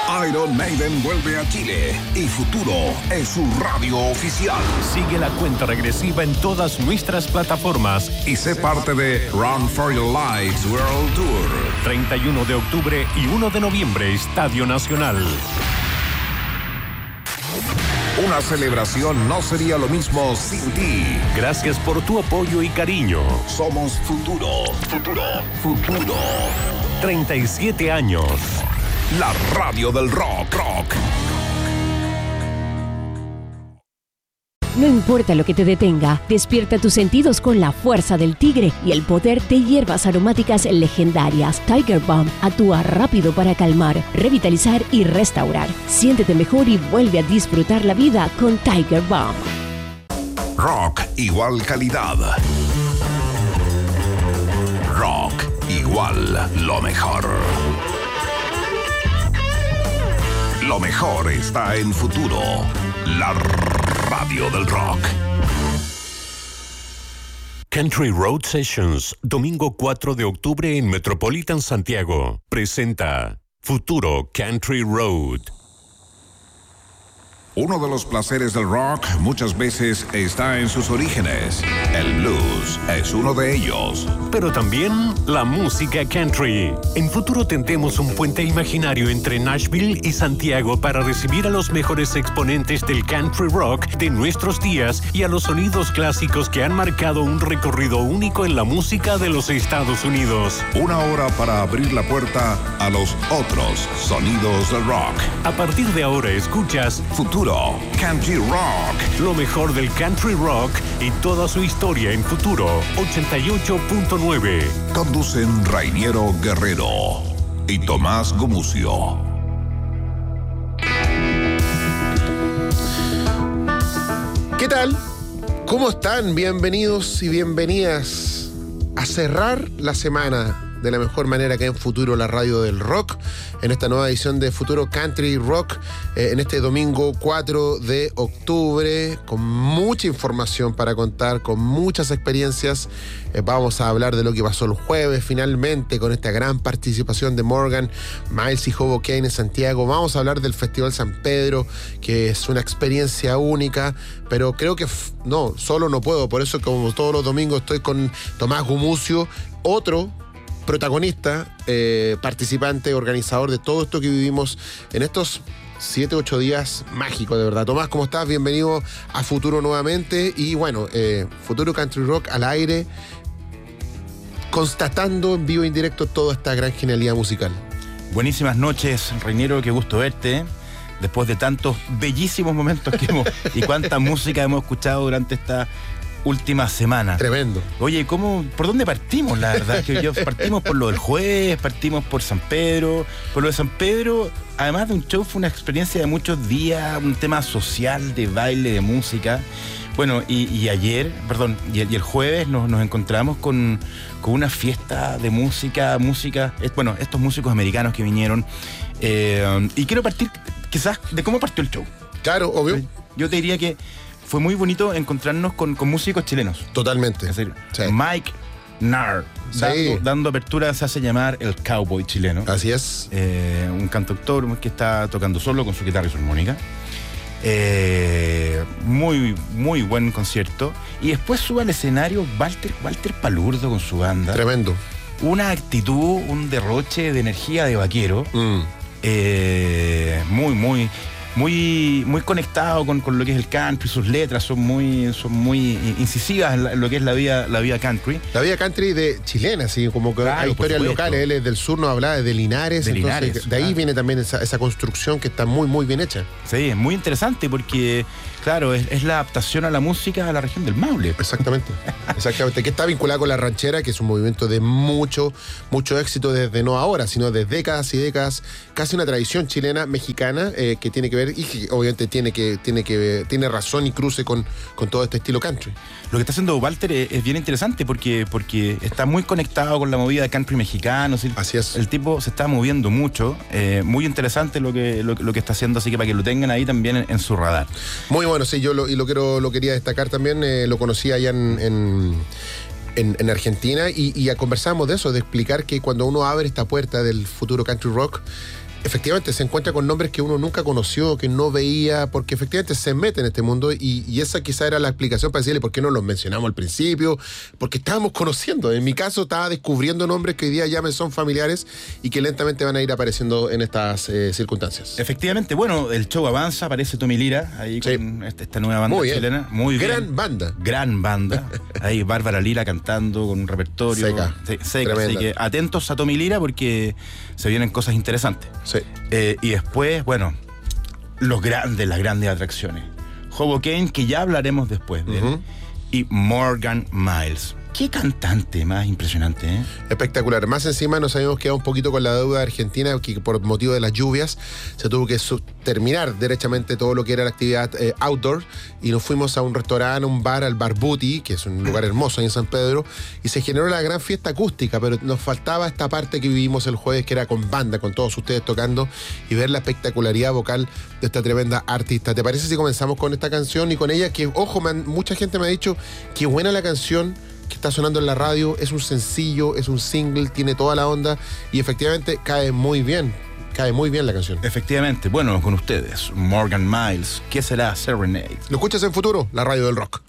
Iron Maiden vuelve a Chile y Futuro es su radio oficial. Sigue la cuenta regresiva en todas nuestras plataformas y sé parte de Run for Your Lives World Tour. 31 de octubre y 1 de noviembre, Estadio Nacional. Una celebración no sería lo mismo sin ti. Gracias por tu apoyo y cariño. Somos Futuro. Futuro. Futuro. 37 años. La radio del rock. No importa lo que te detenga, despierta tus sentidos con la fuerza del tigre y el poder de hierbas aromáticas legendarias. Tiger Balm actúa rápido para calmar, revitalizar y restaurar. Siéntete mejor y vuelve a disfrutar la vida con Tiger Balm. Rock igual calidad. Rock igual lo mejor. Lo mejor está en Futuro, la radio del rock. Country Road Sessions, domingo 4 de octubre en Metropolitan Santiago. Presenta Futuro Country Road. Uno de los placeres del rock muchas veces está en sus orígenes. El blues es uno de ellos. Pero también la música country. En Futuro tendremos un puente imaginario entre Nashville y Santiago para recibir a los mejores exponentes del country rock de nuestros días y a los sonidos clásicos que han marcado un recorrido único en la música de los Estados Unidos. Una hora para abrir la puerta a los otros sonidos del rock. A partir de ahora escuchas Futuro Country Rock. Lo mejor del country rock y toda su historia en Futuro 88.9. Conducen Rainiero Guerrero y Tomás Gumucio. ¿Qué tal? ¿Cómo están? Bienvenidos y bienvenidas a cerrar la semana de la mejor manera que en Futuro, la radio del rock, en esta nueva edición de Futuro Country Rock, en este domingo 4 de octubre, con mucha información para contar, con muchas experiencias. Vamos a hablar de lo que pasó el jueves, finalmente, con esta gran participación de Morgan, Miles y Hobo Kane en Santiago. Vamos a hablar del Festival San Pedro, que es una experiencia única, pero creo que no, solo no puedo, por eso como todos los domingos estoy con Tomás Gumucio, otro protagonista, participante, organizador de todo esto que vivimos en estos 7-8 días mágicos, de verdad. Tomás, ¿cómo estás? Bienvenido a Futuro nuevamente. Y bueno, Futuro Country Rock al aire, constatando en vivo e indirecto toda esta gran genialidad musical. Buenísimas noches, Reiniero, qué gusto verte. Después de tantos bellísimos momentos que hemos y cuánta música hemos escuchado durante esta última semana. Tremendo. Oye, ¿por dónde partimos? La verdad que partimos por lo del jueves, partimos por San Pedro. Por lo de San Pedro, además de un show, fue una experiencia de muchos días, un tema social, de baile, de música. Bueno, y ayer, y el jueves nos encontramos con una fiesta de música, estos músicos americanos que vinieron. Y quiero partir quizás de cómo partió el show. Claro, obvio. Yo te diría que fue muy bonito encontrarnos con músicos chilenos. Totalmente. Es decir, sí. Mike Nard, sí, dando apertura, se hace llamar el cowboy chileno. Así es. Un cantautor que está tocando solo con su guitarra y su armónica. Muy, muy buen concierto. Y después sube al escenario Walter Palurdo con su banda. Tremendo. Una actitud, un derroche de energía de vaquero. Muy conectado con lo que es el country. Sus letras son muy incisivas en lo que es la vida country. La vida country de chilena, así como que claro, hay historias locales. Él es del sur, nos hablaba de Linares. De ahí viene también esa construcción que está muy, muy bien hecha. Sí, es muy interesante porque, claro, es la adaptación a la música a la región del Maule. Exactamente. Que está vinculada con la ranchera, que es un movimiento de mucho éxito desde no ahora, sino desde décadas y décadas. Casi una tradición chilena, mexicana, que tiene que ver y que obviamente tiene razón y cruce con todo este estilo country. Lo que está haciendo Walter es bien interesante porque está muy conectado con la movida de country mexicano. Así es. El tipo se está moviendo mucho. Muy interesante lo que está haciendo, así que para que lo tengan ahí también en su radar. Muy bueno, sí, yo lo quería destacar también. Lo conocí allá en Argentina y conversamos de eso, de explicar que cuando uno abre esta puerta del futuro country rock, efectivamente se encuentra con nombres que uno nunca conoció, que no veía, porque efectivamente se mete en este mundo y esa quizá era la explicación para decirle por qué no los mencionamos al principio, porque estábamos conociendo. En mi caso estaba descubriendo nombres que hoy día ya me son familiares y que lentamente van a ir apareciendo en estas circunstancias. Efectivamente, bueno, el show avanza, aparece Tommy Lira ahí con esta nueva banda chilena. Muy bien. Gran banda. Ahí Bárbara Lira cantando con un repertorio seca. Así que atentos a Tommy Lira porque se vienen cosas interesantes. Sí. Y después, bueno, las grandes atracciones. Hoboken, que ya hablaremos después de él, y Morgan Miles. Qué cantante más impresionante, ¿eh? Espectacular. Más encima nos habíamos quedado un poquito con la deuda de Argentina, que por motivo de las lluvias se tuvo que terminar derechamente todo lo que era la actividad outdoor, y nos fuimos a un restaurante, un bar, al Bar Booty, que es un lugar hermoso ahí en San Pedro, y se generó la gran fiesta acústica, pero nos faltaba esta parte que vivimos el jueves, que era con banda, con todos ustedes tocando, y ver la espectacularidad vocal de esta tremenda artista. ¿Te parece si comenzamos con esta canción y con ella? Que, ojo, mucha gente me ha dicho que buena la canción que está sonando en la radio, es un sencillo, es un single, tiene toda la onda y efectivamente cae muy bien la canción. Efectivamente, bueno, con ustedes, Morgan Miles, ¿qué será Serenade? Lo escuchas en Futuro, la radio del rock.